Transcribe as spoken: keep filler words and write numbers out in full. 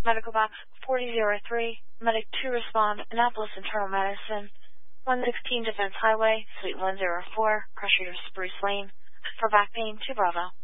Medical Box forty oh three, Medic two respond, Annapolis Internal Medicine, one sixteen Defense Highway, Suite one oh four, Pressure Spruce Lane. For back pain, two Bravo.